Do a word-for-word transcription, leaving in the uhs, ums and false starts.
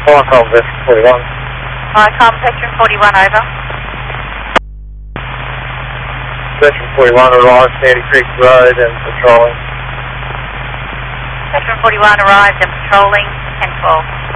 Viacom Veteran forty-one. Viacom Veteran forty-one, over. Veteran forty-one arrived Sandy Creek Road and patrolling. Veteran forty-one arrived and patrolling, ten twelve.